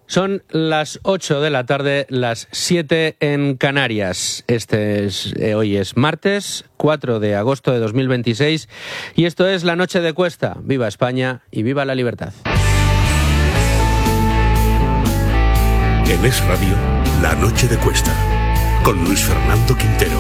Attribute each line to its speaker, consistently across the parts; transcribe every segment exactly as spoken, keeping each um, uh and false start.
Speaker 1: Son las ocho de la tarde, las siete en Canarias. Este es, eh, hoy es martes, cuatro de agosto de dos mil veintiséis, y esto es La Noche de Cuesta. Viva España y viva la libertad.
Speaker 2: En Es Radio, La Noche de Cuesta, con Luis Fernando Quintero.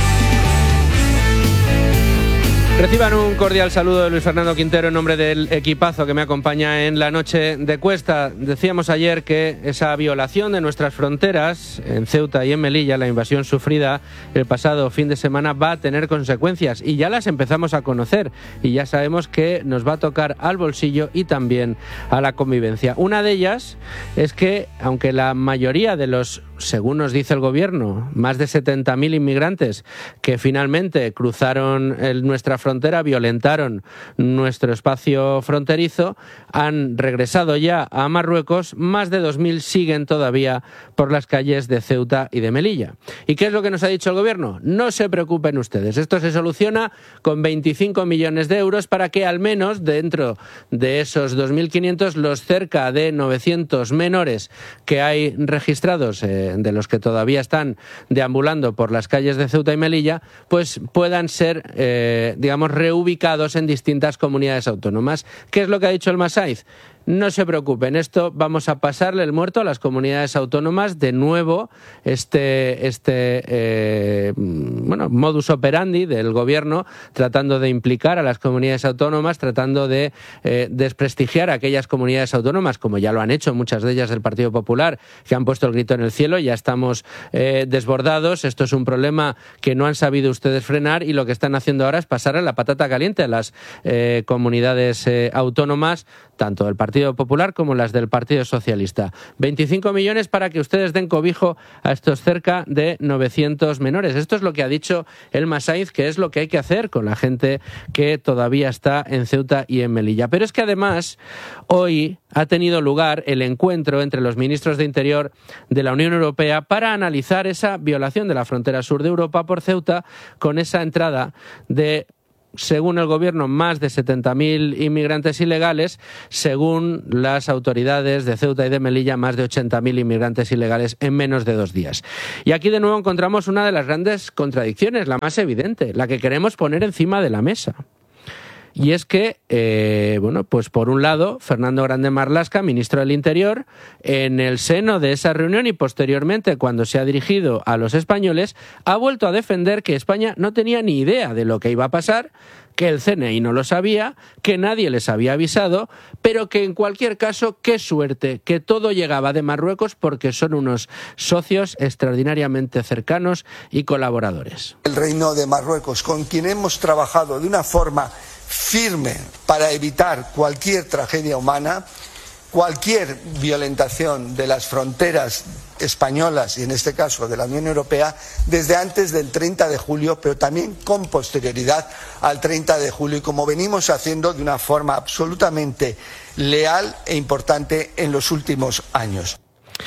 Speaker 1: Reciban un cordial saludo de Luis Fernando Quintero en nombre del equipazo que me acompaña en La Noche de Cuesta. Decíamos ayer que esa violación de nuestras fronteras en Ceuta y en Melilla, la invasión sufrida el pasado fin de semana, va a tener consecuencias y ya las empezamos a conocer y ya sabemos que nos va a tocar al bolsillo y también a la convivencia. Una de ellas es que, aunque la mayoría de los, según nos dice el gobierno, más de setenta mil inmigrantes que finalmente cruzaron el, nuestra frontera, violentaron nuestro espacio fronterizo, han regresado ya a Marruecos, más de dos mil siguen todavía por las calles de Ceuta y de Melilla. ¿Y qué es lo que nos ha dicho el gobierno? No se preocupen ustedes, esto se soluciona con veinticinco millones de euros para que al menos dentro de esos dos mil quinientos los cerca de novecientos menores que hay registrados, eh, de los que todavía están deambulando por las calles de Ceuta y Melilla, pues puedan ser, eh, digamos, reubicados en distintas comunidades autónomas. ¿Qué es lo que ha dicho el Masaiz? No se preocupen, esto vamos a pasarle el muerto a las comunidades autónomas. De nuevo, este, este eh, bueno, modus operandi del gobierno, tratando de implicar a las comunidades autónomas, tratando de eh, desprestigiar a aquellas comunidades autónomas, como ya lo han hecho muchas de ellas del Partido Popular, que han puesto el grito en el cielo. Ya estamos eh, desbordados, esto es un problema que no han sabido ustedes frenar y lo que están haciendo ahora es pasarle la patata caliente a las eh, comunidades eh, autónomas, tanto del Partido Popular como las del Partido Socialista. veinticinco millones para que ustedes den cobijo a estos cerca de novecientos menores. Esto es lo que ha dicho el Masaiz, que es lo que hay que hacer con la gente que todavía está en Ceuta y en Melilla. Pero es que además hoy ha tenido lugar el encuentro entre los ministros de Interior de la Unión Europea para analizar esa violación de la frontera sur de Europa por Ceuta, con esa entrada de, según el gobierno, más de setenta mil inmigrantes ilegales, según las autoridades de Ceuta y de Melilla, más de ochenta mil inmigrantes ilegales en menos de dos días. Y aquí de nuevo encontramos una de las grandes contradicciones, la más evidente, la que queremos poner encima de la mesa. Y es que, eh, bueno, pues por un lado, Fernando Grande Marlaska, ministro del Interior, en el seno de esa reunión y posteriormente cuando se ha dirigido a los españoles, ha vuelto a defender que España no tenía ni idea de lo que iba a pasar, que el C N I no lo sabía, que nadie les había avisado, pero que en cualquier caso, qué suerte, que todo llegaba de Marruecos porque son unos socios extraordinariamente cercanos y colaboradores.
Speaker 3: El Reino de Marruecos, con quien hemos trabajado de una forma firme para evitar cualquier tragedia humana, cualquier violentación de las fronteras españolas y en este caso de la Unión Europea desde antes del treinta de julio, pero también con posterioridad al treinta de julio, y como venimos haciendo de una forma absolutamente leal e importante en los últimos años.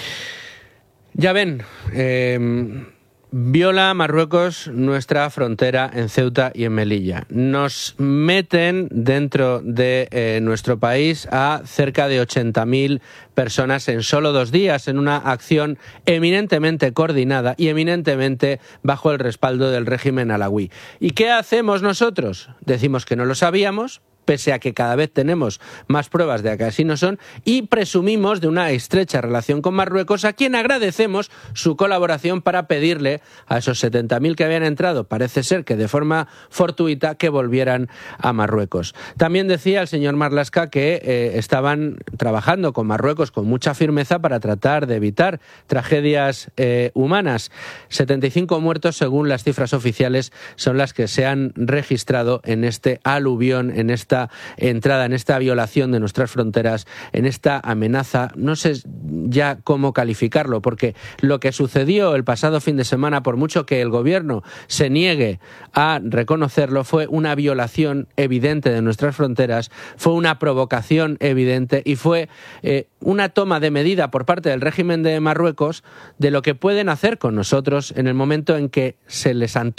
Speaker 1: Ya ven, eh... viola Marruecos nuestra frontera en Ceuta y en Melilla. Nos meten dentro de eh, nuestro país a cerca de ochenta mil personas en solo dos días, en una acción eminentemente coordinada y eminentemente bajo el respaldo del régimen alawí. ¿Y qué hacemos nosotros? Decimos que no lo sabíamos, pese a que cada vez tenemos más pruebas de que así no son, y presumimos de una estrecha relación con Marruecos, a quien agradecemos su colaboración para pedirle a esos setenta mil que habían entrado, parece ser que de forma fortuita, que volvieran a Marruecos. También decía el señor Marlaska que eh, estaban trabajando con Marruecos con mucha firmeza para tratar de evitar tragedias eh, humanas. setenta y cinco muertos, según las cifras oficiales, son las que se han registrado en este aluvión, en esta entrada, en esta violación de nuestras fronteras, en esta amenaza. No sé ya cómo calificarlo, porque lo que sucedió el pasado fin de semana, por mucho que el gobierno se niegue a reconocerlo, fue una violación evidente de nuestras fronteras, fue una provocación evidente y fue eh, una toma de medida por parte del régimen de Marruecos de lo que pueden hacer con nosotros en el momento en que se les antoje.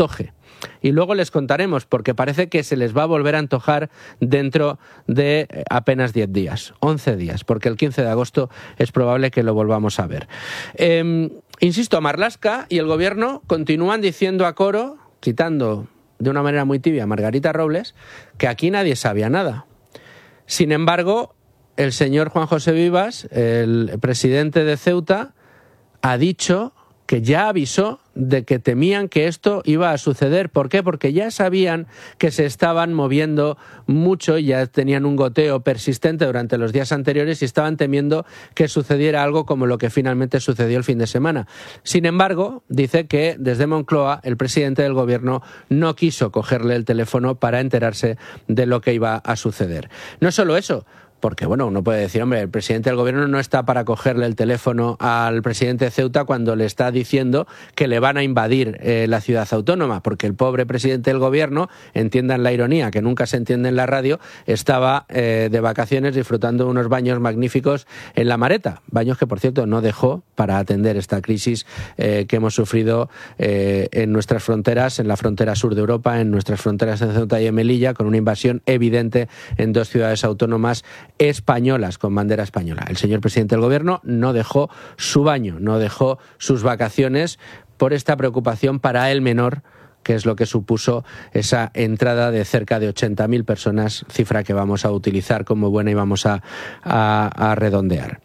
Speaker 1: y luego les contaremos, porque parece que se les va a volver a antojar dentro de apenas diez días, once días, porque el quince de agosto es probable que lo volvamos a ver. Eh, insisto, Marlaska y el gobierno continúan diciendo a coro, quitando de una manera muy tibia a Margarita Robles, que aquí nadie sabía nada. Sin embargo, el señor Juan José Vivas, el presidente de Ceuta, ha dicho que ya avisó de que temían que esto iba a suceder. ¿Por qué? Porque ya sabían que se estaban moviendo mucho y ya tenían un goteo persistente durante los días anteriores y estaban temiendo que sucediera algo como lo que finalmente sucedió el fin de semana. Sin embargo, dice que desde Moncloa el presidente del gobierno no quiso cogerle el teléfono para enterarse de lo que iba a suceder. No solo eso, porque, bueno, uno puede decir, hombre, el presidente del gobierno no está para cogerle el teléfono al presidente de Ceuta cuando le está diciendo que le van a invadir eh, la ciudad autónoma, porque el pobre presidente del gobierno, entiendan la ironía, que nunca se entiende en la radio, estaba eh, de vacaciones disfrutando de unos baños magníficos en La Mareta, baños que, por cierto, no dejó para atender esta crisis eh, que hemos sufrido eh, en nuestras fronteras, en la frontera sur de Europa, en nuestras fronteras en Ceuta y en Melilla, con una invasión evidente en dos ciudades autónomas españolas, con bandera española. El señor presidente del gobierno no dejó su baño, no dejó sus vacaciones por esta preocupación para el menor, que es lo que supuso esa entrada de cerca de ochenta mil personas, cifra que vamos a utilizar como buena y vamos a, a, a redondear.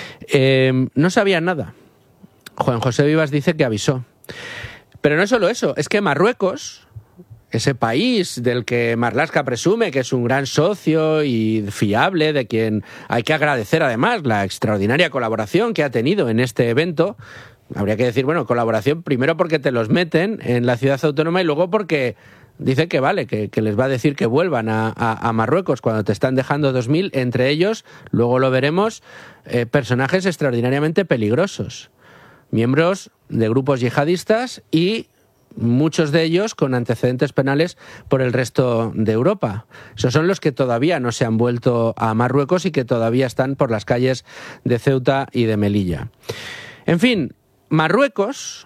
Speaker 1: Eh, no sabían nada. Juan José Vivas dice que avisó. Pero no solo eso, es que Marruecos, ese país del que Marlaska presume que es un gran socio y fiable, de quien hay que agradecer además la extraordinaria colaboración que ha tenido en este evento. Habría que decir, bueno, colaboración primero porque te los meten en la ciudad autónoma y luego porque dice que vale, que, que les va a decir que vuelvan a, a, a Marruecos cuando te están dejando dos mil, entre ellos, luego lo veremos, eh, personajes extraordinariamente peligrosos, miembros de grupos yihadistas y muchos de ellos con antecedentes penales por el resto de Europa. Esos son los que todavía no se han vuelto a Marruecos y que todavía están por las calles de Ceuta y de Melilla. En fin, Marruecos,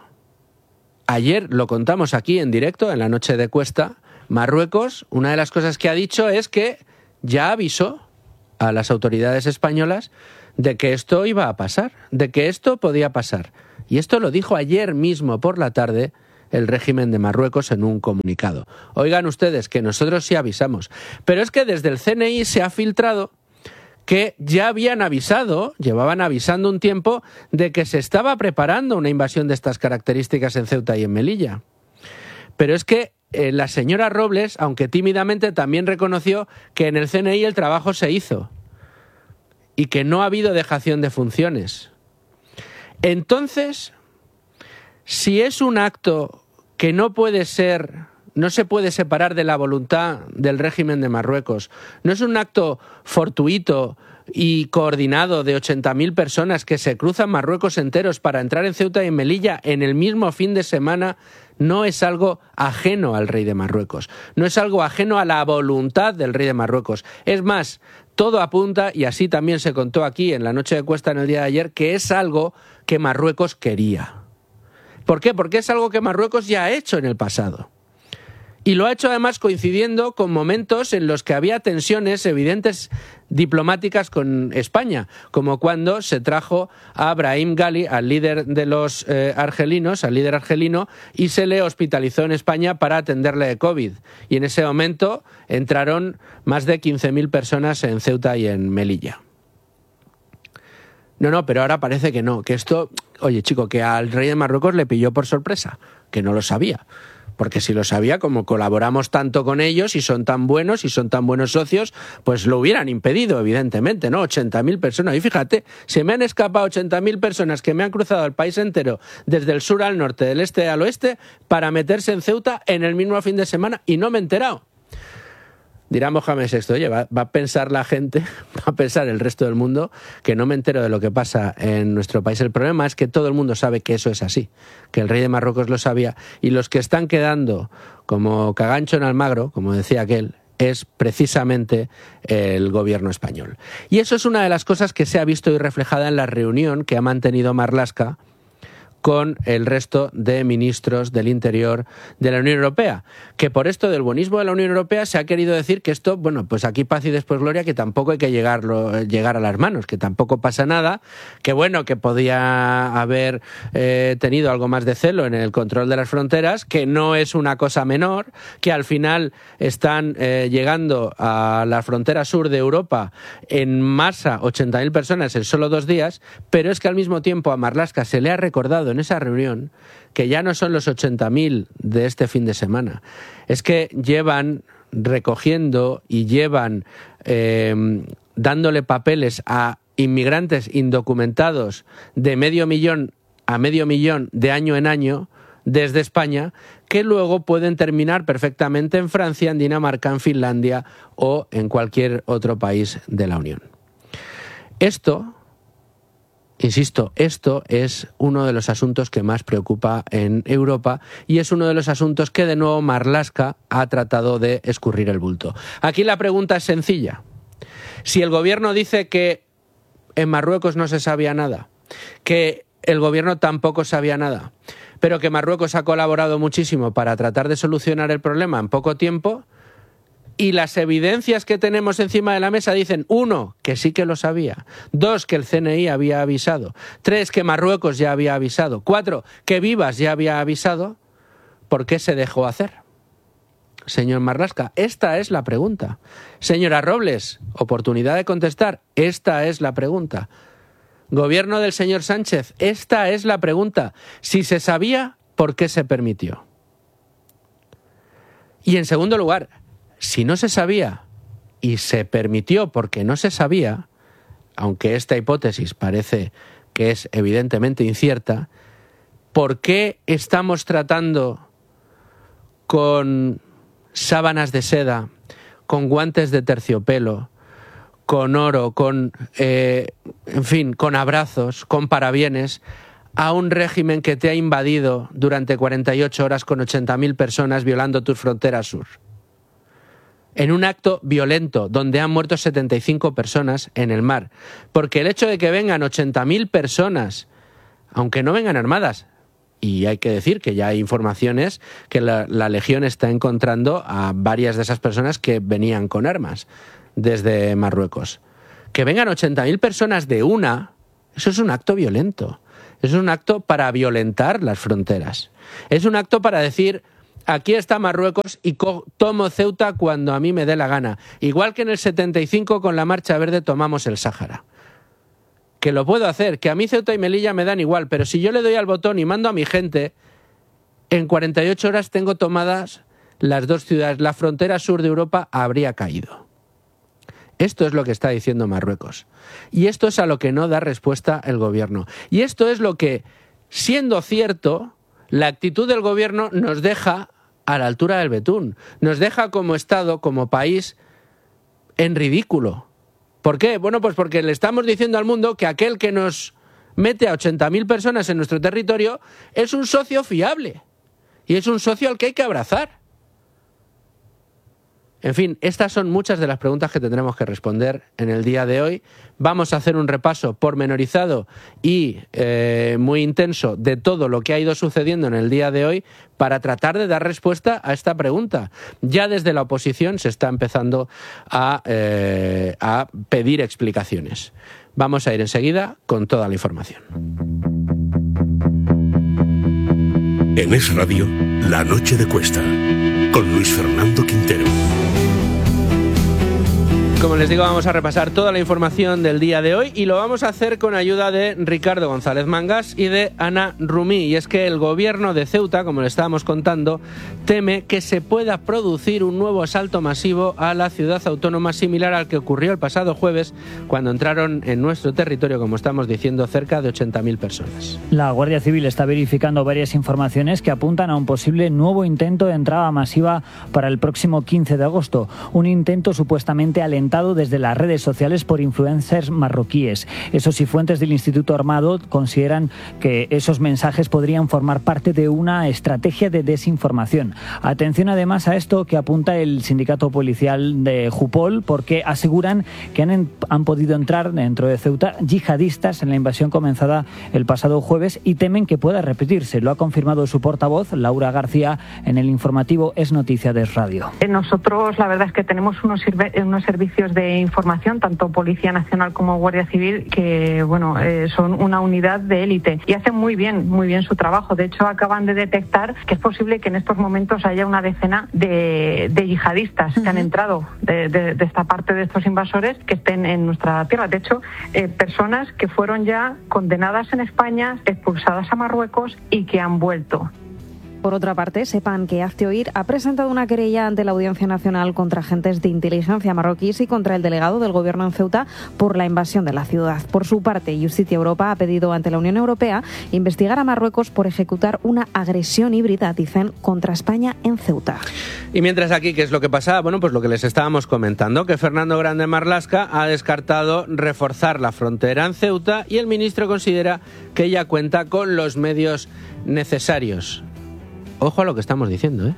Speaker 1: ayer lo contamos aquí en directo, en la noche de Cuesta, Marruecos, una de las cosas que ha dicho es que ya avisó a las autoridades españolas de que esto iba a pasar, de que esto podía pasar. Y esto lo dijo ayer mismo por la tarde el régimen de Marruecos en un comunicado. Oigan ustedes, que nosotros sí avisamos. Pero es que desde el C N I se ha filtrado que ya habían avisado, llevaban avisando un tiempo, de que se estaba preparando una invasión de estas características en Ceuta y en Melilla. Pero es que eh, la señora Robles, aunque tímidamente, también reconoció que en el C N I el trabajo se hizo y que no ha habido dejación de funciones. Entonces, si es un acto que no puede ser, no se puede separar de la voluntad del régimen de Marruecos, no es un acto fortuito y coordinado de ochenta mil personas que se cruzan Marruecos enteros para entrar en Ceuta y en Melilla en el mismo fin de semana, no es algo ajeno al rey de Marruecos, no es algo ajeno a la voluntad del rey de Marruecos. Es más, todo apunta, y así también se contó aquí en la noche de Cuesta en el día de ayer, que es algo que Marruecos quería. ¿Por qué? Porque es algo que Marruecos ya ha hecho en el pasado. Y lo ha hecho además coincidiendo con momentos en los que había tensiones evidentes diplomáticas con España, como cuando se trajo a Brahim Ghali, al líder de los eh, argelinos, al líder argelino, y se le hospitalizó en España para atenderle de COVID. Y en ese momento entraron más de quince mil personas en Ceuta y en Melilla. No, no, pero ahora parece que no, que esto, oye chico, que al rey de Marruecos le pilló por sorpresa, que no lo sabía. Porque si lo sabía, como colaboramos tanto con ellos y son tan buenos y son tan buenos socios, pues lo hubieran impedido, evidentemente, ¿no? ochenta mil personas. Y fíjate, se me han escapado ochenta mil personas que me han cruzado el país entero, desde el sur al norte, del este al oeste, para meterse en Ceuta en el mismo fin de semana y no me he enterado. Dirá Mohamed sexto, oye, va, va a pensar la gente, va a pensar el resto del mundo que no me entero de lo que pasa en nuestro país. El problema es que todo el mundo sabe que eso es así, que el rey de Marruecos lo sabía, y los que están quedando como cagancho en Almagro, como decía aquel, es precisamente el gobierno español. Y eso es una de las cosas que se ha visto y reflejada en la reunión que ha mantenido Marlaska con el resto de ministros del Interior de la Unión Europea. Que por esto del buenismo de la Unión Europea se ha querido decir que esto, bueno, pues aquí paz y después gloria, que tampoco hay que llegarlo, llegar a las manos, que tampoco pasa nada, que bueno, que podía haber eh, tenido algo más de celo en el control de las fronteras, que no es una cosa menor, que al final están eh, llegando a la frontera sur de Europa en masa ochenta mil personas en solo dos días, pero es que al mismo tiempo a Marlaska se le ha recordado en esa reunión que ya no son los ochenta mil de este fin de semana, es que llevan recogiendo y llevan eh, dándole papeles a inmigrantes indocumentados de medio millón a medio millón de año en año desde España, que luego pueden terminar perfectamente en Francia, en Dinamarca, en Finlandia o en cualquier otro país de la Unión. Esto, insisto, esto es uno de los asuntos que más preocupa en Europa y es uno de los asuntos que de nuevo Marlaska ha tratado de escurrir el bulto. Aquí la pregunta es sencilla. Si el gobierno dice que en Marruecos no se sabía nada, que el gobierno tampoco sabía nada, pero que Marruecos ha colaborado muchísimo para tratar de solucionar el problema en poco tiempo, y las evidencias que tenemos encima de la mesa dicen, uno, que sí que lo sabía, dos, que el C N I había avisado, tres, que Marruecos ya había avisado, cuatro, que Vivas ya había avisado, ¿por qué se dejó hacer? Señor Marlaska, esta es la pregunta. Señora Robles, oportunidad de contestar, esta es la pregunta. Gobierno del señor Sánchez, esta es la pregunta. Si se sabía, ¿por qué se permitió? Y en segundo lugar, si no se sabía y se permitió porque no se sabía, aunque esta hipótesis parece que es evidentemente incierta, ¿por qué estamos tratando con sábanas de seda, con guantes de terciopelo, con oro, con, eh, en fin, con abrazos, con parabienes, a un régimen que te ha invadido durante cuarenta y ocho horas con ochenta mil personas violando tus fronteras sur? En un acto violento donde han muerto setenta y cinco personas en el mar. Porque el hecho de que vengan ochenta mil personas, aunque no vengan armadas, y hay que decir que ya hay informaciones que la, la Legión está encontrando a varias de esas personas que venían con armas desde Marruecos. Que vengan ochenta mil personas de una, eso es un acto violento. Eso es un acto para violentar las fronteras. Es un acto para decir, aquí está Marruecos y tomo Ceuta cuando a mí me dé la gana. Igual que en el setenta y cinco con la Marcha Verde tomamos el Sáhara. Que lo puedo hacer, que a mí Ceuta y Melilla me dan igual, pero si yo le doy al botón y mando a mi gente, en cuarenta y ocho horas tengo tomadas las dos ciudades. La frontera sur de Europa habría caído. Esto es lo que está diciendo Marruecos. Y esto es a lo que no da respuesta el gobierno. Y esto es lo que, siendo cierto, la actitud del gobierno nos deja a la altura del betún. Nos deja como Estado, como país, en ridículo. ¿Por qué? Bueno, pues porque le estamos diciendo al mundo que aquel que nos mete a ochenta mil personas en nuestro territorio es un socio fiable. Y es un socio al que hay que abrazar. En fin, estas son muchas de las preguntas que tendremos que responder en el día de hoy. Vamos a hacer un repaso pormenorizado y eh, muy intenso de todo lo que ha ido sucediendo en el día de hoy para tratar de dar respuesta a esta pregunta. Ya desde la oposición se está empezando a, eh, a pedir explicaciones. Vamos a ir enseguida con toda la información.
Speaker 2: En Es Radio, La Noche de Cuesta, con Luis Fernando Quintero.
Speaker 1: Como les digo, vamos a repasar toda la información del día de hoy y lo vamos a hacer con ayuda de Ricardo González Mangas y de Ana Rumí. Y es que el gobierno de Ceuta, como le estábamos contando, teme que se pueda producir un nuevo asalto masivo a la ciudad autónoma similar al que ocurrió el pasado jueves cuando entraron en nuestro territorio, como estamos diciendo, cerca de ochenta mil personas.
Speaker 4: La Guardia Civil está verificando varias informaciones que apuntan a un posible nuevo intento de entrada masiva para el próximo quince de agosto. Un intento supuestamente alentado alimentado desde las redes sociales por influencers marroquíes. Esos y fuentes del Instituto Armado consideran que esos mensajes podrían formar parte de una estrategia de desinformación. Atención además a esto que apunta el sindicato policial de Jupol, porque aseguran que han, han podido entrar dentro de Ceuta yihadistas en la invasión comenzada el pasado jueves y temen que pueda repetirse. Lo ha confirmado su portavoz, Laura García, en el informativo Es Noticia de Radio.
Speaker 5: Nosotros la verdad es que tenemos unos, unos servicios de información, tanto Policía Nacional como Guardia Civil, que bueno eh, son una unidad de élite y hacen muy bien, muy bien su trabajo. De hecho, acaban de detectar que es posible que en estos momentos haya una decena de, de yihadistas uh-huh. que han entrado de, de, de esta parte de estos invasores que estén en nuestra tierra. De hecho, eh, personas que fueron ya condenadas en España, expulsadas a Marruecos y que han vuelto.
Speaker 6: Por otra parte, sepan que Hazte Oír ha presentado una querella ante la Audiencia Nacional contra agentes de inteligencia marroquíes y contra el delegado del Gobierno en Ceuta por la invasión de la ciudad. Por su parte, Justicia Europa ha pedido ante la Unión Europea investigar a Marruecos por ejecutar una agresión híbrida, dicen, contra España en Ceuta.
Speaker 1: Y mientras aquí, ¿qué es lo que pasa? Bueno, pues lo que les estábamos comentando, que Fernando Grande Marlaska ha descartado reforzar la frontera en Ceuta y el ministro considera que ella cuenta con los medios necesarios. Ojo a lo que estamos diciendo, ¿eh?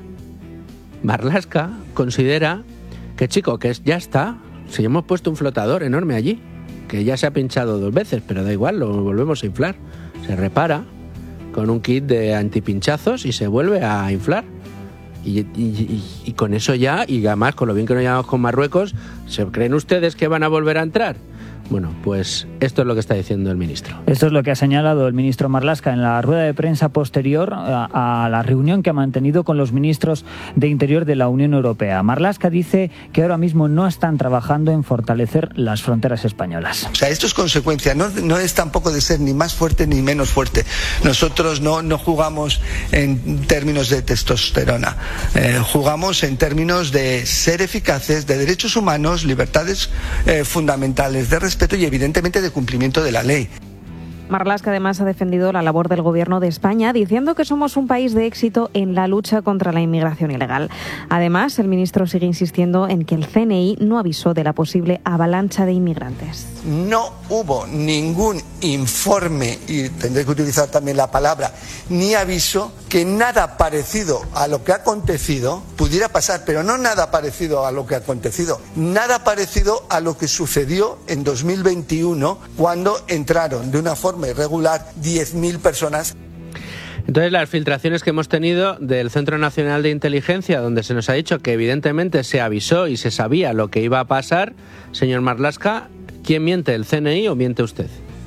Speaker 1: Marlaska considera que, chico, que ya está. Si hemos puesto un flotador enorme allí, que ya se ha pinchado dos veces, pero da igual, lo volvemos a inflar. Se repara con un kit de antipinchazos y se vuelve a inflar. Y, y, y, y con eso ya, y además con lo bien que nos llevamos con Marruecos, ¿se creen ustedes que van a volver a entrar? Bueno, pues esto es lo que está diciendo el ministro.
Speaker 4: Esto es lo que ha señalado el ministro Marlaska en la rueda de prensa posterior a, a la reunión que ha mantenido con los ministros de Interior de la Unión Europea. Marlaska dice que ahora mismo no están trabajando en fortalecer las fronteras españolas.
Speaker 3: O sea, esto es consecuencia, no, no es tampoco de ser ni más fuerte ni menos fuerte. Nosotros no, no jugamos en términos de testosterona, eh, jugamos en términos de ser eficaces, de derechos humanos, libertades eh, fundamentales, de respeto y evidentemente de cumplimiento de la ley.
Speaker 6: Marlaska además ha defendido la labor del Gobierno de España, diciendo que somos un país de éxito en la lucha contra la inmigración ilegal. Además, el ministro sigue insistiendo en que el C N I no avisó de la posible avalancha de inmigrantes.
Speaker 3: No hubo ningún informe, y tendré que utilizar también la palabra, ni aviso que nada parecido a lo que ha acontecido pudiera pasar, pero no nada parecido a lo que ha acontecido, nada parecido a lo que sucedió en dos mil veintiuno cuando entraron de una forma irregular diez mil personas.
Speaker 1: Entonces, las filtraciones que hemos tenido del Centro Nacional de Inteligencia, donde se nos ha dicho que evidentemente se avisó y se sabía lo que iba a pasar, señor Marlaska, ¿quién miente, el C N I o miente usted?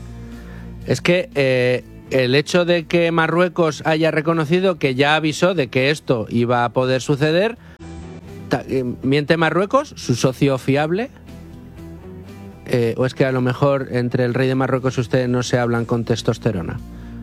Speaker 1: Es que eh, el hecho de que Marruecos haya reconocido que ya avisó de que esto iba a poder suceder, ¿miente Marruecos, su socio fiable? Eh, ¿O es que a lo mejor entre el rey de Marruecos y ustedes no se hablan con testosterona?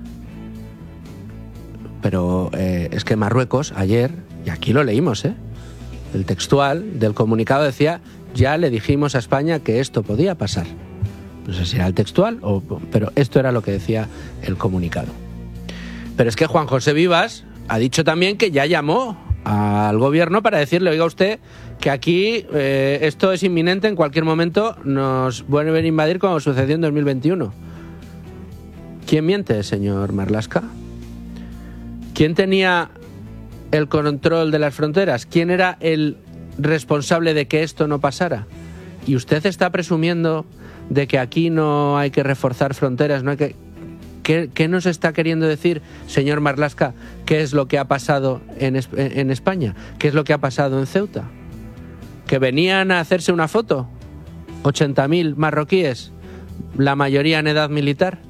Speaker 1: Pero eh, es que Marruecos ayer, y aquí lo leímos, ¿eh? El textual del comunicado decía, ya le dijimos a España que esto podía pasar. No sé si era el textual, o, pero esto era lo que decía el comunicado. Pero es que Juan José Vivas ha dicho también que ya llamó al gobierno para decirle, oiga usted, que aquí eh, esto es inminente, en cualquier momento nos vuelven a invadir como sucedió en dos mil veintiuno. ¿Quién miente, señor Marlaska? ¿Quién tenía el control de las fronteras? ¿Quién era el responsable de que esto no pasara? ¿Y usted está presumiendo de que aquí no hay que reforzar fronteras, no hay que... ¿Qué, qué nos está queriendo decir, señor Marlaska, qué es lo que ha pasado en, en España? ¿Qué es lo que ha pasado en Ceuta? ¿Que venían a hacerse una foto? ochenta mil marroquíes, la mayoría en edad militar.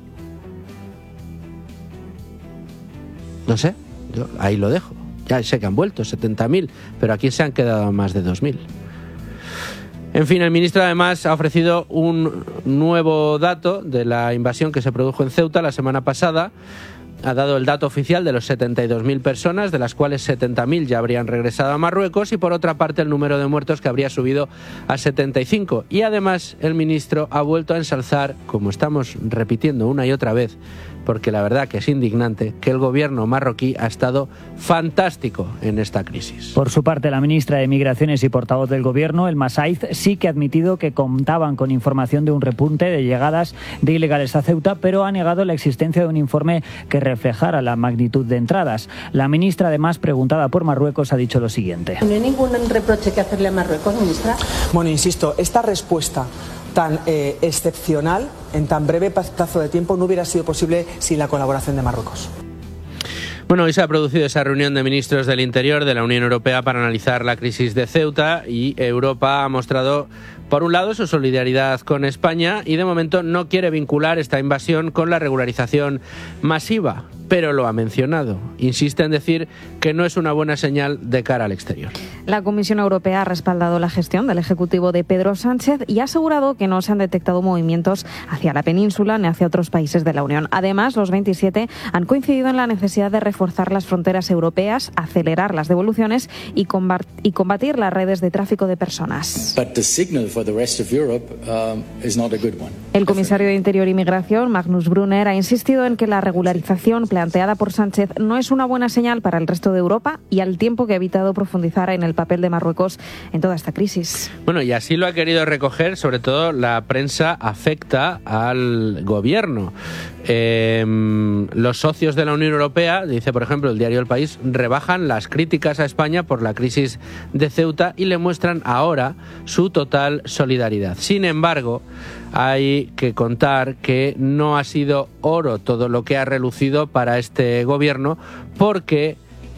Speaker 1: No sé, yo ahí lo dejo. Ya sé que han vuelto setenta mil, pero aquí se han quedado más de dos mil. En fin, el ministro además ha ofrecido un nuevo dato de la invasión que se produjo en Ceuta la semana pasada. Ha dado el dato oficial de los setenta y dos mil personas, de las cuales setenta mil ya habrían regresado a Marruecos, y por otra parte el número de muertos que habría subido a setenta y cinco. Y además el ministro ha vuelto a ensalzar, como estamos repitiendo una y otra vez, porque la verdad que es indignante, que el gobierno marroquí ha estado fantástico en esta crisis.
Speaker 4: Por su parte, la ministra de Migraciones y portavoz del gobierno, Elma Saiz, sí que ha admitido que contaban con información de un repunte de llegadas de ilegales a Ceuta, pero ha negado la existencia de un informe que reflejara la magnitud de entradas. La ministra, además, preguntada por Marruecos, ha dicho lo siguiente.
Speaker 7: ¿No hay ningún reproche que hacerle a Marruecos, ministra?
Speaker 8: Bueno, insisto, esta respuesta tan eh, excepcional, en tan breve plazo de tiempo, no hubiera sido posible sin la colaboración de Marruecos.
Speaker 1: Bueno, hoy se ha producido esa reunión de ministros del Interior de la Unión Europea para analizar la crisis de Ceuta y Europa ha mostrado, por un lado, su solidaridad con España y de momento no quiere vincular esta invasión con la regularización masiva, pero lo ha mencionado. Insiste en decir que no es una buena señal de cara al exterior.
Speaker 6: La Comisión Europea ha respaldado la gestión del Ejecutivo de Pedro Sánchez y ha asegurado que no se han detectado movimientos hacia la península ni hacia otros países de la Unión. Además, los veintisiete han coincidido en la necesidad de reforzar las fronteras europeas, acelerar las devoluciones y combatir las redes de tráfico de personas. El comisario de Interior y Migración, Magnus Brunner, ha insistido en que la regularización planteada por Sánchez no es una buena señal para el resto de Europa y al tiempo que ha evitado profundizar en el papel de Marruecos en toda esta crisis.
Speaker 1: Bueno, y así lo ha querido recoger, sobre todo la prensa afecta al gobierno. Eh, los socios de la Unión Europea, dice por ejemplo el diario El País, rebajan las críticas a España por la crisis de Ceuta y le muestran ahora su total solidaridad. Sin embargo, hay que contar que no ha sido oro todo lo que ha relucido para este gobierno, porque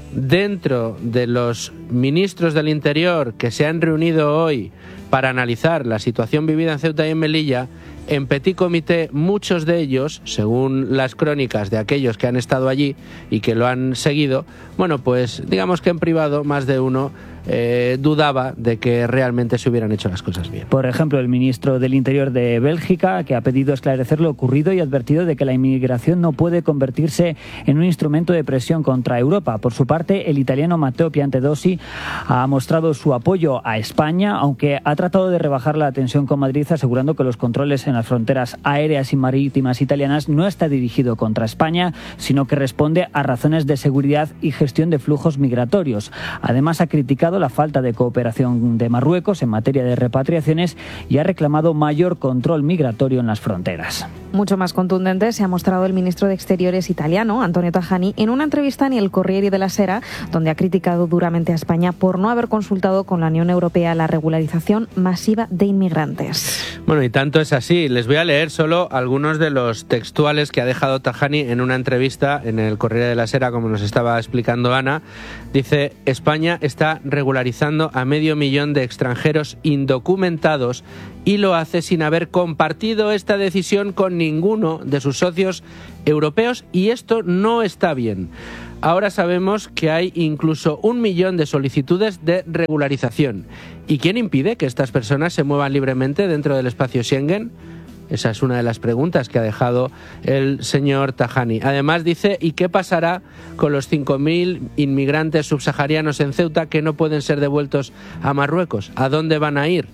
Speaker 1: dentro de los ministros del Interior que se han reunido hoy para analizar la situación vivida en Ceuta y en Melilla, en petit comité, muchos de ellos, según las crónicas de aquellos que han estado allí y que lo han seguido, bueno, pues digamos que en privado más de uno eh, dudaba de que realmente se hubieran hecho las cosas bien.
Speaker 4: Por ejemplo, el ministro del Interior de Bélgica, que ha pedido esclarecer lo ocurrido y ha advertido de que la inmigración no puede convertirse en un instrumento de presión contra Europa. Por su parte, el italiano Matteo Piantedosi ha mostrado su apoyo a España, aunque ha tratado de rebajar la tensión con Madrid, asegurando que los controles en las fronteras aéreas y marítimas italianas no está dirigido contra España, sino que responde a razones de seguridad y gestión de flujos migratorios. Además, ha criticado la falta de cooperación de Marruecos en materia de repatriaciones y ha reclamado mayor control migratorio en las fronteras.
Speaker 6: Mucho más contundente se ha mostrado el ministro de Exteriores italiano, Antonio Tajani, en una entrevista en el Corriere della Sera, donde ha criticado duramente a España por no haber consultado con la Unión Europea la regularización masiva de inmigrantes.
Speaker 1: Bueno, y tanto es así. Les voy a leer solo algunos de los textuales que ha dejado Tajani en una entrevista en el Corriere della Sera, como nos estaba explicando Ana. Dice: España está regularizando a medio millón de extranjeros indocumentados y lo hace sin haber compartido esta decisión con ninguno de sus socios europeos, y esto no está bien. Ahora sabemos que hay incluso un millón de solicitudes de regularización. ¿Y quién impide que estas personas se muevan libremente dentro del espacio Schengen? Esa es una de las preguntas que ha dejado el señor Tajani. Además dice: ¿y qué pasará con los cinco mil inmigrantes subsaharianos en Ceuta que no pueden ser devueltos a Marruecos? ¿A dónde van a ir?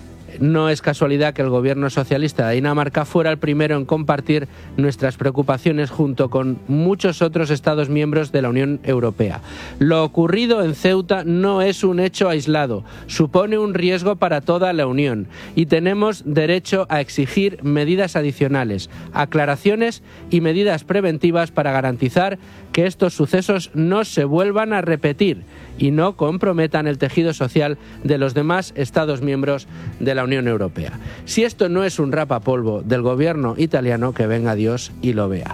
Speaker 1: No es casualidad que el gobierno socialista de Dinamarca fuera el primero en compartir nuestras preocupaciones junto con muchos otros Estados miembros de la Unión Europea. Lo ocurrido en Ceuta no es un hecho aislado, supone un riesgo para toda la Unión y tenemos derecho a exigir medidas adicionales, aclaraciones y medidas preventivas para garantizar que estos sucesos no se vuelvan a repetir y no comprometan el tejido social de los demás Estados miembros de la Unión Europea. Si esto no es un rapapolvo del gobierno italiano, que venga Dios y lo vea.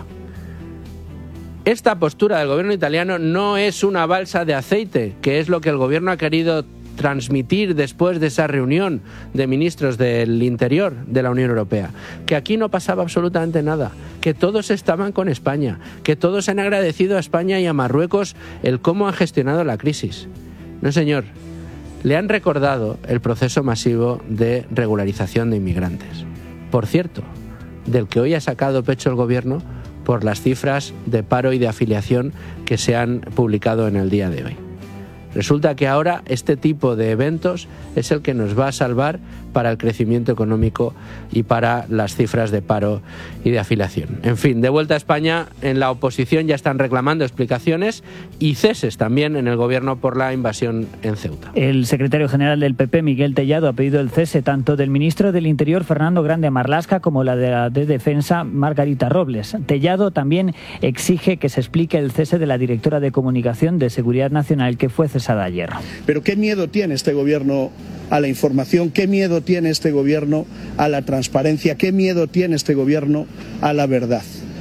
Speaker 1: Esta postura del gobierno italiano no es una balsa de aceite, que es lo que el gobierno ha querido transmitir después de esa reunión de ministros del Interior de la Unión Europea, que aquí no pasaba absolutamente nada, que todos estaban con España, que todos han agradecido a España y a Marruecos el cómo han gestionado la crisis. No, señor, le han recordado el proceso masivo de regularización de inmigrantes. Por cierto, del que hoy ha sacado pecho el gobierno por las cifras de paro y de afiliación que se han publicado en el día de hoy. Resulta que ahora este tipo de eventos es el que nos va a salvar para el crecimiento económico y para las cifras de paro y de afiliación. En fin, de vuelta a España, en la oposición ya están reclamando explicaciones y ceses también en el gobierno por la invasión en Ceuta.
Speaker 4: El secretario general del P P, Miguel Tellado, ha pedido el cese tanto del ministro del Interior, Fernando Grande Marlaska, como la de la de Defensa, Margarita Robles. Tellado también exige que se explique el cese de la directora de Comunicación de Seguridad Nacional, que fue cesada ayer.
Speaker 9: Pero ¿qué miedo tiene este gobierno a la información? ¿Qué miedo tiene este gobierno a la transparencia? ¿Qué miedo tiene este gobierno a la verdad?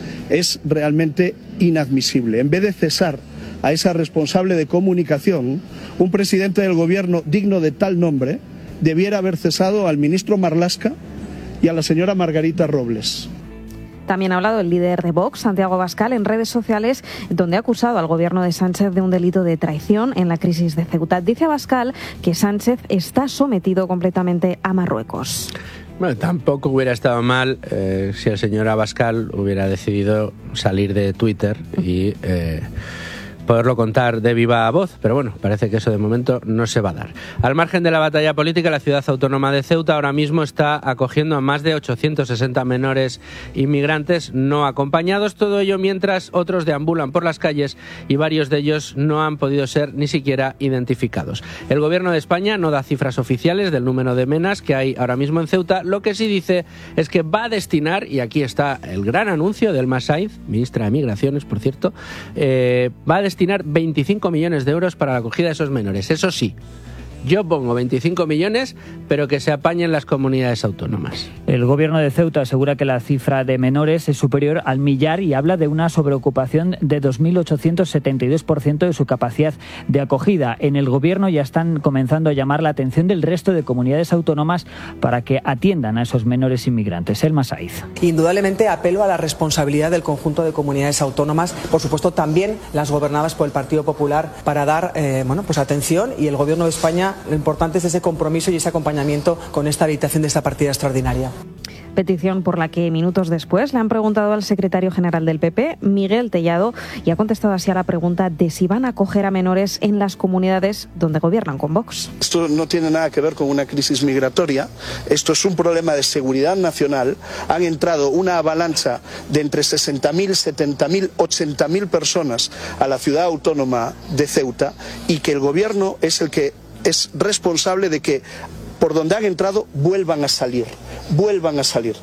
Speaker 9: Es realmente inadmisible. En vez de cesar a esa responsable de comunicación, un presidente del gobierno digno de tal nombre debiera haber cesado al ministro Marlaska y a la señora Margarita Robles.
Speaker 6: También ha hablado el líder de Vox, Santiago Abascal, en redes sociales, donde ha acusado al gobierno de Sánchez de un delito de traición en la crisis de Ceuta. Dice Abascal que Sánchez está sometido completamente a Marruecos.
Speaker 1: Bueno, tampoco hubiera estado mal eh, si el señor Abascal hubiera decidido salir de Twitter y Eh, poderlo contar de viva voz, pero bueno, parece que eso de momento no se va a dar. Al margen de la batalla política, la ciudad autónoma de Ceuta ahora mismo está acogiendo a más de ochocientos sesenta menores inmigrantes no acompañados, todo ello mientras otros deambulan por las calles y varios de ellos no han podido ser ni siquiera identificados. El gobierno de España no da cifras oficiales del número de menas que hay ahora mismo en Ceuta, lo que sí dice es que va a destinar, y aquí está el gran anuncio de Elma Sainz, ministra de Migraciones, por cierto, eh, va a destinar destinar veinticinco millones de euros para la acogida de esos menores. Eso sí, yo pongo veinticinco millones, pero que se apañen las comunidades autónomas.
Speaker 4: El gobierno de Ceuta asegura que la cifra de menores es superior al millar y habla de una sobreocupación de dos mil ochocientos setenta y dos por ciento de su capacidad de acogida. En el gobierno ya están comenzando a llamar la atención del resto de comunidades autónomas para que atiendan a esos menores inmigrantes. Elma Sainz.
Speaker 8: Indudablemente apelo a la responsabilidad del conjunto de comunidades autónomas, por supuesto también las gobernadas por el Partido Popular, para dar eh, bueno, pues atención, y el gobierno de España, lo importante es ese compromiso y ese acompañamiento con esta habilitación de esta partida extraordinaria.
Speaker 6: Petición por la que minutos después le han preguntado al secretario general del P P, Miguel Tellado, y ha contestado así a la pregunta de si van a acoger a menores en las comunidades donde gobiernan con Vox.
Speaker 9: Esto no tiene nada que ver con una crisis migratoria, esto es un problema de seguridad nacional. Han entrado una avalancha de entre sesenta mil, setenta mil, ochenta mil personas a la ciudad autónoma de Ceuta, y que el gobierno es el que es responsable de que por donde han entrado vuelvan a salir, vuelvan a salir.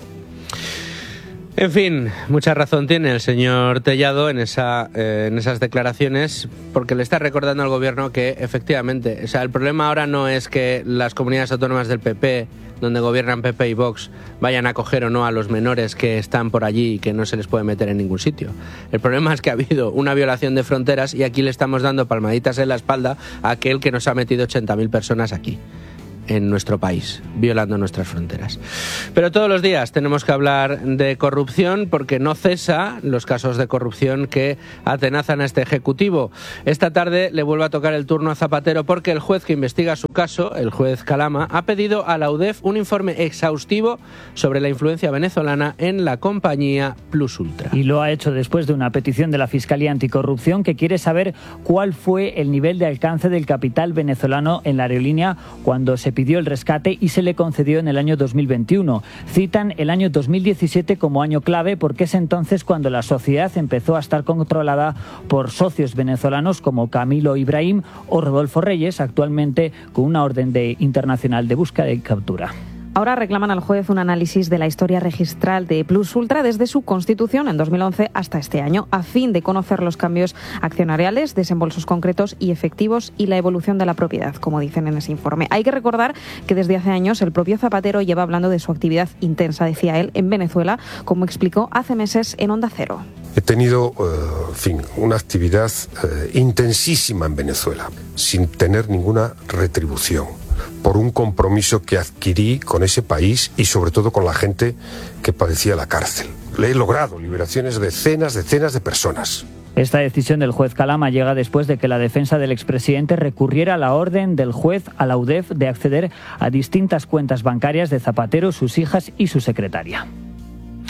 Speaker 1: En fin, mucha razón tiene el señor Tellado en, esa, eh, en esas declaraciones, porque le está recordando al gobierno que efectivamente, o sea, el problema ahora no es que las comunidades autónomas del P P, donde gobiernan P P y Vox, vayan a acoger o no a los menores que están por allí y que no se les puede meter en ningún sitio. El problema es que ha habido una violación de fronteras y aquí le estamos dando palmaditas en la espalda a aquel que nos ha metido ochenta mil personas aquí, en nuestro país, violando nuestras fronteras. Pero todos los días tenemos que hablar de corrupción, porque no cesa los casos de corrupción que atenazan a este Ejecutivo. Esta tarde le vuelve a tocar el turno a Zapatero, porque el juez que investiga su caso, el juez Calama, ha pedido a la U D E F un informe exhaustivo sobre la influencia venezolana en la compañía Plus Ultra.
Speaker 4: Y lo ha hecho después de una petición de la Fiscalía Anticorrupción, que quiere saber cuál fue el nivel de alcance del capital venezolano en la aerolínea cuando se pidió el rescate y se le concedió en el año dos mil veintiuno. Citan el año dos mil diecisiete como año clave, porque es entonces cuando la sociedad empezó a estar controlada por socios venezolanos como Camilo Ibrahim o Rodolfo Reyes, actualmente con una orden de internacional de búsqueda y captura.
Speaker 6: Ahora reclaman al juez un análisis de la historia registral de Plus Ultra desde su constitución en dos mil once hasta este año, a fin de conocer los cambios accionariales, desembolsos concretos y efectivos y la evolución de la propiedad, como dicen en ese informe. Hay que recordar que desde hace años el propio Zapatero lleva hablando de su actividad intensa, decía él, en Venezuela, como explicó hace meses en Onda Cero.
Speaker 10: He tenido, uh, en fin, una actividad uh, intensísima en Venezuela, sin tener ninguna retribución, por un compromiso que adquirí con ese país y sobre todo con la gente que padecía la cárcel. Le he logrado liberaciones de decenas, decenas de personas.
Speaker 4: Esta decisión del juez Calama llega después de que la defensa del expresidente recurriera a la orden del juez a la U D E F de acceder a distintas cuentas bancarias de Zapatero, sus hijas y su secretaria.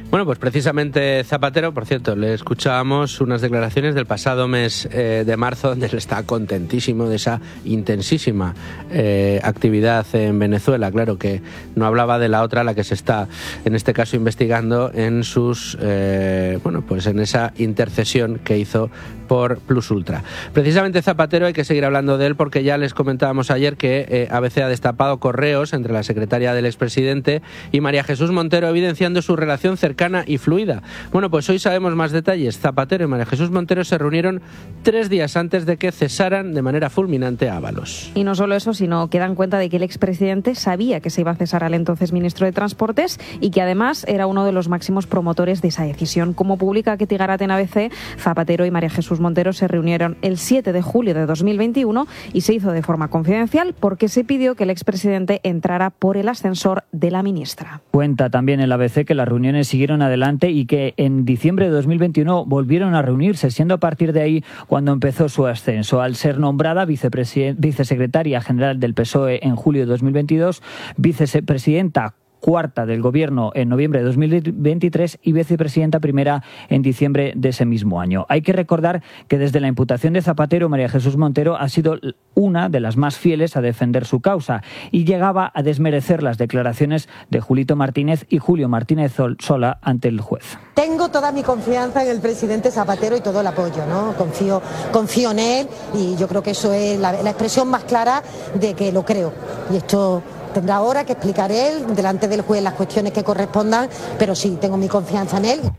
Speaker 1: Bueno, pues precisamente Zapatero, por cierto, le escuchábamos unas declaraciones del pasado mes eh, de marzo, donde él está contentísimo de esa intensísima eh, actividad en Venezuela. Claro que no hablaba de la otra, la que se está, en este caso, investigando en sus, eh, bueno, pues en esa intercesión que hizo por Plus Ultra. Precisamente Zapatero, hay que seguir hablando de él porque ya les comentábamos ayer que eh, A B C ha destapado correos entre la secretaria del expresidente y María Jesús Montero, evidenciando su relación cercana y fluida. Bueno, pues hoy sabemos más detalles. Zapatero y María Jesús Montero se reunieron tres días antes de que cesaran de manera fulminante a Ábalos.
Speaker 6: Y no solo eso, sino que dan cuenta de que el expresidente sabía que se iba a cesar al entonces ministro de Transportes y que además era uno de los máximos promotores de esa decisión. Como publica Ketty Garat en A B C, Zapatero y María Jesús Montero se reunieron el siete de julio de dos mil veintiuno y se hizo de forma confidencial porque se pidió que el expresidente entrara por el ascensor de la ministra.
Speaker 4: Cuenta también el A B C que las reuniones siguieron adelante y que en diciembre de dos mil veintiuno volvieron a reunirse, siendo a partir de ahí cuando empezó su ascenso. Al ser nombrada vicesecretaria general del P S O E en julio de dos mil veintidós, vicepresidenta cuarta del Gobierno en noviembre de dos mil veintitrés y vicepresidenta primera en diciembre de ese mismo año. Hay que recordar que desde la imputación de Zapatero, María Jesús Montero ha sido una de las más fieles a defender su causa y llegaba a desmerecer las declaraciones de Julito Martínez y Julio Martínez Sola ante el juez.
Speaker 7: Tengo toda mi confianza en el presidente Zapatero y todo el apoyo, ¿no? Confío, confío en él y yo creo que eso es la, la expresión más clara de que lo creo. Y esto tendrá ahora que explicar él delante del juez las cuestiones que correspondan, pero sí, tengo mi confianza en él.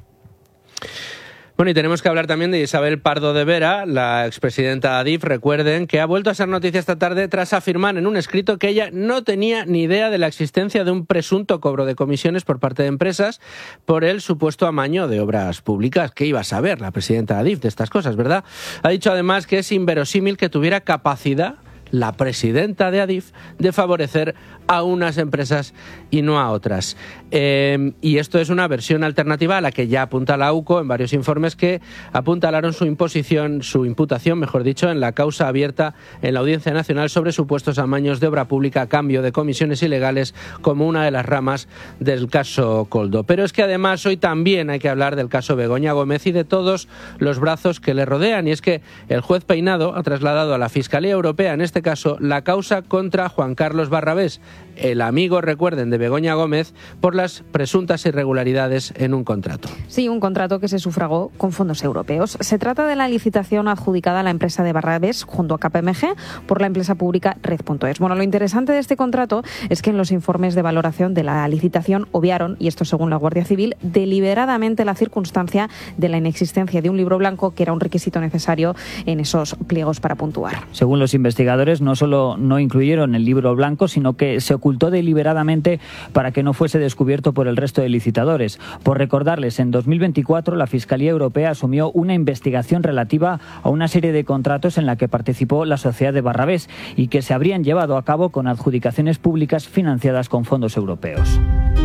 Speaker 1: Bueno, y tenemos que hablar también de Isabel Pardo de Vera, la expresidenta de Adif. Recuerden que ha vuelto a ser noticia esta tarde tras afirmar en un escrito que ella no tenía ni idea de la existencia de un presunto cobro de comisiones por parte de empresas por el supuesto amaño de obras públicas. ¿Qué iba a saber la presidenta de Adif de estas cosas, verdad? Ha dicho además que es inverosímil que tuviera capacidad la presidenta de Adif de favorecer a unas empresas y no a otras. Eh, y esto es una versión alternativa a la que ya apunta la U C O en varios informes que apuntalaron su imposición, su imputación, mejor dicho, en la causa abierta en la Audiencia Nacional sobre supuestos amaños de obra pública a cambio de comisiones ilegales como una de las ramas del caso Coldo. Pero es que además hoy también hay que hablar del caso Begoña Gómez y de todos los brazos que le rodean. Y es que el juez Peinado ha trasladado a la Fiscalía Europea, en este caso, la causa contra Juan Carlos Barrabés, el amigo, recuerden, de Begoña Gómez, por las presuntas irregularidades en un contrato.
Speaker 6: Sí, un contrato que se sufragó con fondos europeos. Se trata de la licitación adjudicada a la empresa de Barrabés junto a K P M G por la empresa pública Red punto es. Bueno, lo interesante de este contrato es que en los informes de valoración de la licitación obviaron, y esto según la Guardia Civil, deliberadamente la circunstancia de la inexistencia de un libro blanco, que era un requisito necesario en esos pliegos para puntuar.
Speaker 4: Según los investigadores, no solo no incluyeron el libro blanco, sino que se ocultó deliberadamente para que no fuese descubierto por el resto de licitadores. Por recordarles, en dos mil veinticuatro la Fiscalía Europea asumió una investigación relativa a una serie de contratos en la que participó la sociedad de Barrabés y que se habrían llevado a cabo con adjudicaciones públicas financiadas con fondos europeos.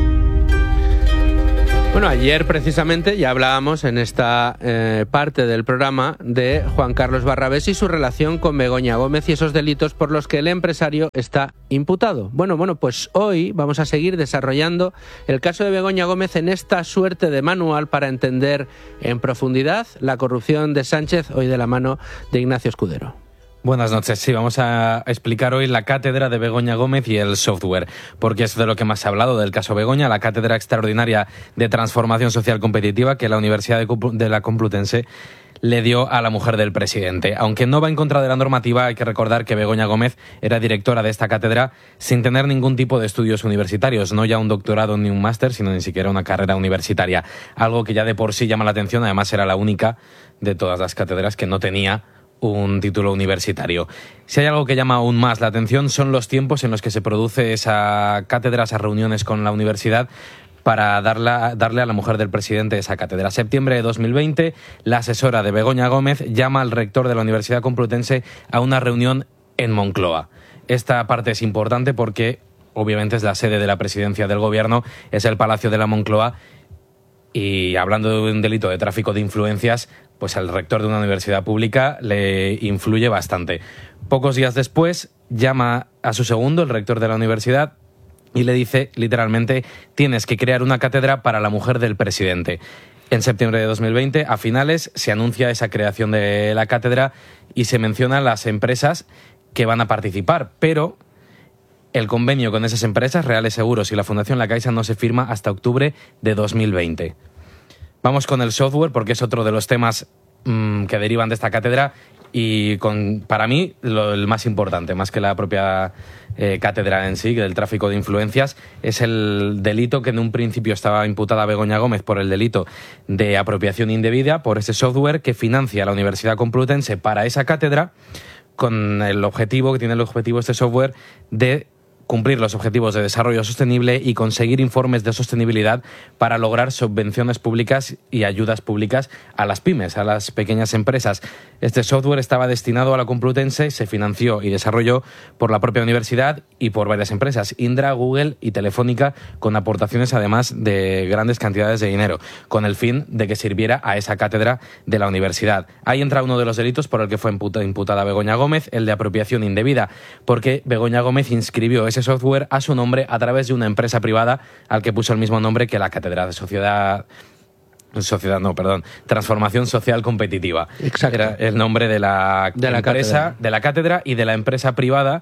Speaker 1: Bueno, ayer precisamente ya hablábamos en esta eh, parte del programa de Juan Carlos Barrabés y su relación con Begoña Gómez y esos delitos por los que el empresario está imputado. Bueno, bueno, pues hoy vamos a seguir desarrollando el caso de Begoña Gómez en esta suerte de manual para entender en profundidad la corrupción de Sánchez, hoy de la mano de Ignacio Escudero.
Speaker 11: Buenas noches. Sí, vamos a explicar hoy la cátedra de Begoña Gómez y el software, porque es de lo que más se ha hablado del caso Begoña, la cátedra extraordinaria de transformación social competitiva que la Universidad de la Complutense le dio a la mujer del presidente. Aunque no va en contra de la normativa, hay que recordar que Begoña Gómez era directora de esta cátedra sin tener ningún tipo de estudios universitarios, no ya un doctorado ni un máster, sino ni siquiera una carrera universitaria. Algo que ya de por sí llama la atención, además era la única de todas las cátedras que no tenía un título universitario. Si hay algo que llama aún más la atención son los tiempos en los que se produce esa cátedra, esas reuniones con la universidad para darla, darle a la mujer del presidente esa cátedra. Septiembre de dos mil veinte, la asesora de Begoña Gómez llama al rector de la Universidad Complutense a una reunión en Moncloa. Esta parte es importante porque obviamente es la sede de la presidencia del gobierno, es el Palacio de la Moncloa, y hablando de un delito de tráfico de influencias, pues al rector de una universidad pública le influye bastante. Pocos días después llama a su segundo, el rector de la universidad, y le dice literalmente: tienes que crear una cátedra para la mujer del presidente. En septiembre de dos mil veinte, a finales, se anuncia esa creación de la cátedra y se mencionan las empresas que van a participar, pero el convenio con esas empresas, Reales Seguros y la Fundación La Caixa, no se firma hasta octubre de dos mil veinte. Vamos con el software, porque es otro de los temas mmm, que derivan de esta cátedra y con, para mí, lo, el más importante, más que la propia eh, cátedra en sí, del tráfico de influencias, es el delito que en un principio estaba imputada Begoña Gómez por el delito de apropiación indebida por ese software que financia la Universidad Complutense para esa cátedra, con el objetivo, que tiene el objetivo este software, de cumplir los objetivos de desarrollo sostenible y conseguir informes de sostenibilidad para lograr subvenciones públicas y ayudas públicas a las pymes, a las pequeñas empresas. Este software estaba destinado a la Complutense, se financió y desarrolló por la propia universidad y por varias empresas, Indra, Google y Telefónica, con aportaciones además de grandes cantidades de dinero, con el fin de que sirviera a esa cátedra de la universidad. Ahí entra uno de los delitos por el que fue imputada Begoña Gómez, el de apropiación indebida, porque Begoña Gómez inscribió ese software a su nombre a través de una empresa privada al que puso el mismo nombre que la cátedra de sociedad sociedad no perdón transformación social competitiva.
Speaker 1: Exacto.
Speaker 11: Era el nombre de la,
Speaker 1: de la
Speaker 11: empresa
Speaker 1: cátedra.
Speaker 11: de la cátedra y de la empresa privada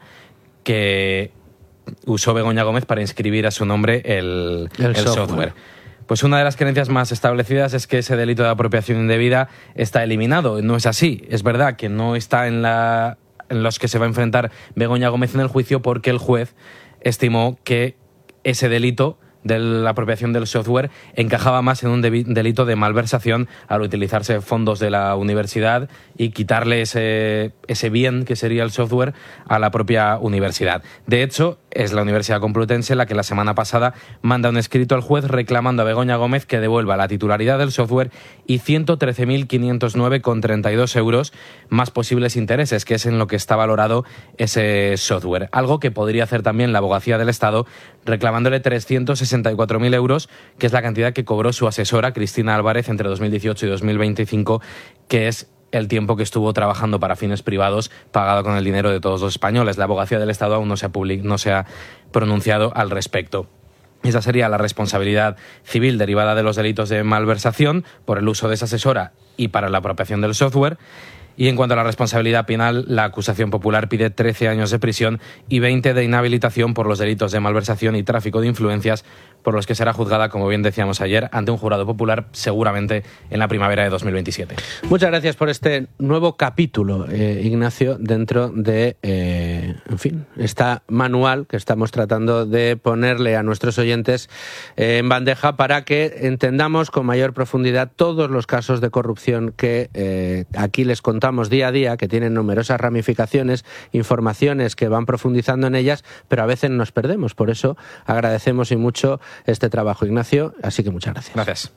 Speaker 11: que usó Begoña Gómez para inscribir a su nombre el,
Speaker 1: el,
Speaker 11: el software. software. Pues una de las creencias más establecidas es que ese delito de apropiación indebida está eliminado. No es así. Es verdad que no está en la en los que se va a enfrentar Begoña Gómez en el juicio, porque el juez estimó que ese delito de la apropiación del software encajaba más en un delito de malversación al utilizarse fondos de la universidad y quitarle ese, ese bien que sería el software a la propia universidad. De hecho, es la Universidad Complutense la que la semana pasada manda un escrito al juez reclamando a Begoña Gómez que devuelva la titularidad del software y ciento trece mil quinientos nueve coma treinta y dos euros más posibles intereses, que es en lo que está valorado ese software. Algo que podría hacer también la Abogacía del Estado, reclamándole trescientos sesenta y cuatro mil euros, que es la cantidad que cobró su asesora, Cristina Álvarez, entre dos mil dieciocho y dos mil veinticinco, que es el tiempo que estuvo trabajando para fines privados, pagado con el dinero de todos los españoles. La Abogacía del Estado aún no se ha, public- no se ha pronunciado al respecto. Esa sería la responsabilidad civil derivada de los delitos de malversación por el uso de esa asesora y para la apropiación del software. Y en cuanto a la responsabilidad penal, la acusación popular pide trece años de prisión y veinte de inhabilitación por los delitos de malversación y tráfico de influencias, por los que será juzgada, como bien decíamos ayer, ante un jurado popular seguramente en la primavera de dos mil veintisiete.
Speaker 1: Muchas gracias por este nuevo capítulo, eh, Ignacio, dentro de, eh, en fin, esta manual que estamos tratando de ponerle a nuestros oyentes eh, en bandeja para que entendamos con mayor profundidad todos los casos de corrupción que eh, aquí les contamos día a día, que tienen numerosas ramificaciones, informaciones que van profundizando en ellas, pero a veces nos perdemos. Por eso agradecemos y mucho este trabajo, Ignacio, así que muchas gracias.
Speaker 11: Gracias.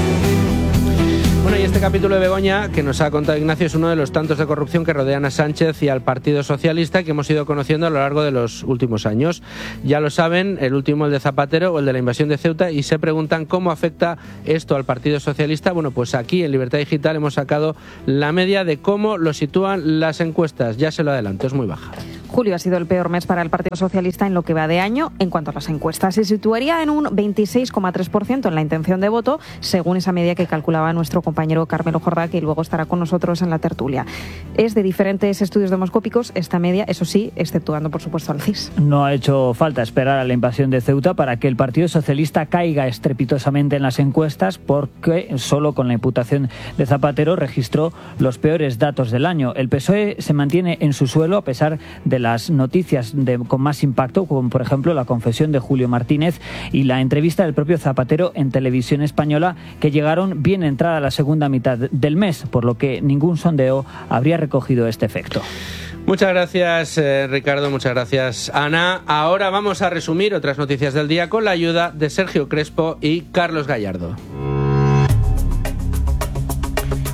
Speaker 1: Bueno, y este capítulo de Begoña que nos ha contado Ignacio es uno de los tantos de corrupción que rodean a Sánchez y al Partido Socialista que hemos ido conociendo a lo largo de los últimos años. Ya lo saben, el último, el de Zapatero o el de la invasión de Ceuta, y se preguntan cómo afecta esto al Partido Socialista. Bueno, pues aquí en Libertad Digital hemos sacado la media de cómo lo sitúan las encuestas. Ya se lo adelanto, es muy baja.
Speaker 6: Julio ha sido el peor mes para el Partido Socialista en lo que va de año en cuanto a las encuestas. Se situaría en un veintiséis coma tres por ciento en la intención de voto, según esa media que calculaba nuestro compañero Carmelo Jordá, que luego estará con nosotros en la tertulia. Es de diferentes estudios demoscópicos esta media, eso sí, exceptuando por supuesto al C I S.
Speaker 4: No ha hecho falta esperar a la invasión de Ceuta para que el Partido Socialista caiga estrepitosamente en las encuestas, porque solo con la imputación de Zapatero registró los peores datos del año. El P S O E se mantiene en su suelo a pesar de las noticias de, con más impacto, como por ejemplo la confesión de Julio Martínez y la entrevista del propio Zapatero en Televisión Española, que llegaron bien entrada la segunda mitad del mes, por lo que ningún sondeo habría recogido este efecto.
Speaker 1: Muchas gracias, eh, Ricardo, muchas gracias, Ana. Ahora vamos a resumir otras noticias del día con la ayuda de Sergio Crespo y Carlos Gallardo.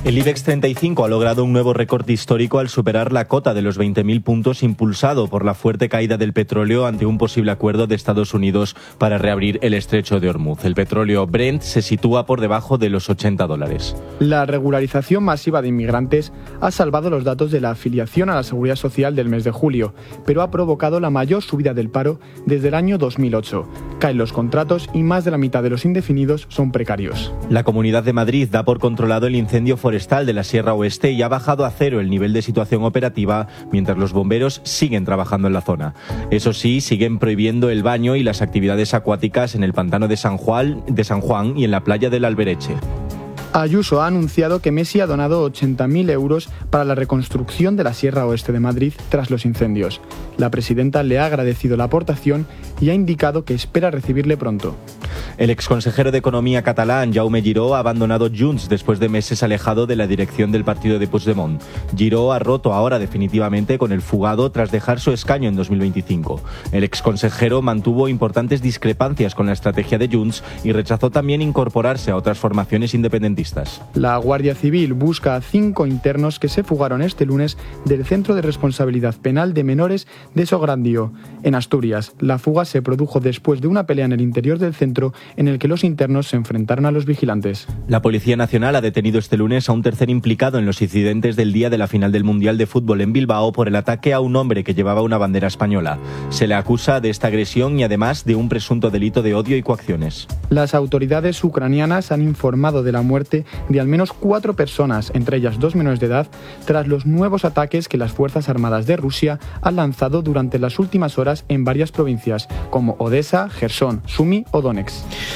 Speaker 12: El IBEX treinta y cinco ha logrado un nuevo récord histórico al superar la cota de los veinte mil puntos impulsado por la fuerte caída del petróleo ante un posible acuerdo de Estados Unidos para reabrir el estrecho de Hormuz. El petróleo Brent se sitúa por debajo de los ochenta dólares.
Speaker 13: La regularización masiva de inmigrantes ha salvado los datos de la afiliación a la Seguridad Social del mes de julio, pero ha provocado la mayor subida del paro desde el año dos mil ocho. Caen los contratos y más de la mitad de los indefinidos son precarios.
Speaker 12: La Comunidad de Madrid da por controlado el incendio forestal de la Sierra Oeste y ha bajado a cero el nivel de situación operativa mientras los bomberos siguen trabajando en la zona. Eso sí, siguen prohibiendo el baño y las actividades acuáticas en el pantano de San Juan, de San Juan y en la playa del Albereche.
Speaker 13: Ayuso ha anunciado que Messi ha donado ochenta mil euros para la reconstrucción de la Sierra Oeste de Madrid tras los incendios. La presidenta le ha agradecido la aportación y ha indicado que espera recibirle pronto.
Speaker 12: El exconsejero de Economía catalán, Jaume Giró, ha abandonado Junts después de meses alejado de la dirección del partido de Puigdemont. Giró ha roto ahora definitivamente con el fugado tras dejar su escaño en dos mil veinticinco. El exconsejero mantuvo importantes discrepancias con la estrategia de Junts y rechazó también incorporarse a otras formaciones independentistas.
Speaker 13: La Guardia Civil busca a cinco internos que se fugaron este lunes del Centro de Responsabilidad Penal de Menores de Sograndio, en Asturias. La fuga se produjo después de una pelea en el interior del centro en el que los internos se enfrentaron a los vigilantes.
Speaker 12: La Policía Nacional ha detenido este lunes a un tercer implicado en los incidentes del día de la final del Mundial de Fútbol en Bilbao por el ataque a un hombre que llevaba una bandera española. Se le acusa de esta agresión y además de un presunto delito de odio y coacciones.
Speaker 13: Las autoridades ucranianas han informado de la muerte de al menos cuatro personas, entre ellas dos menores de edad, tras los nuevos ataques que las Fuerzas Armadas de Rusia han lanzado durante las últimas horas en varias provincias, como Odessa, Jersón, Sumi o Donetsk.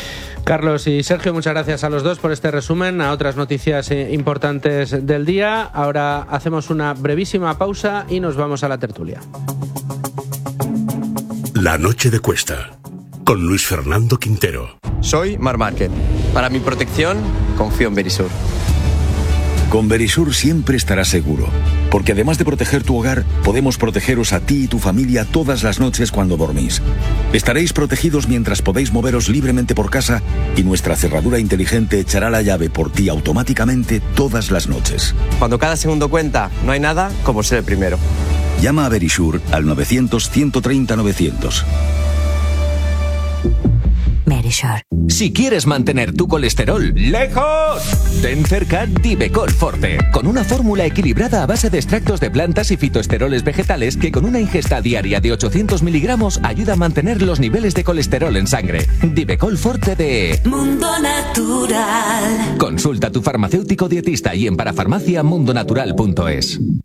Speaker 1: Carlos y Sergio, muchas gracias a los dos por este resumen, a otras noticias importantes del día. Ahora hacemos una brevísima pausa y nos vamos a la tertulia.
Speaker 2: La noche de Cuesta, con Luis Fernando Quintero.
Speaker 14: Soy Mar Márquez. Para mi protección, confío en Verisur.
Speaker 15: Con Verisur siempre estarás seguro, porque además de proteger tu hogar, podemos protegeros a ti y tu familia todas las noches cuando dormís. Estaréis protegidos mientras podéis moveros libremente por casa y nuestra cerradura inteligente echará la llave por ti automáticamente todas las noches.
Speaker 14: Cuando cada segundo cuenta, no hay nada como ser el primero.
Speaker 15: Llama a Verisur al novecientos, ciento treinta, novecientos.
Speaker 16: Verisur. Si quieres mantener tu colesterol lejos, ten cerca Divecol Forte, con una fórmula equilibrada a base de extractos de plantas y fitoesteroles vegetales que con una ingesta diaria de ochocientos miligramos ayuda a mantener los niveles de colesterol en sangre. Divecol Forte de Mundo Natural. Consulta a tu farmacéutico dietista y en parafarmacia mundonatural punto es.